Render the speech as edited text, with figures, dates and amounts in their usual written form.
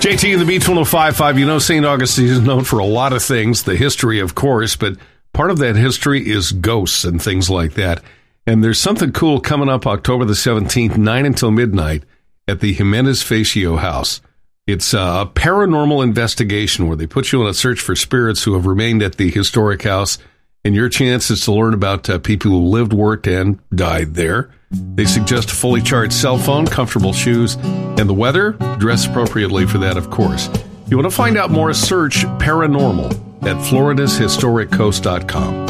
JT and the Beach 105.5. You know, St. Augustine is known for a lot of things, the history, of course, but part of that history is ghosts and things like that. And there's something cool coming up October the 17th, 9 until midnight at the Jimenez Facio House. It's a paranormal investigation where they put you on a search for spirits who have remained at the historic house, and your chance is to learn about people who lived, worked, and died there. They suggest a fully charged cell phone, comfortable shoes, and the weather. Dress appropriately for that, of course. If you want to find out more, search Paranormal at floridashistoriccoast.com.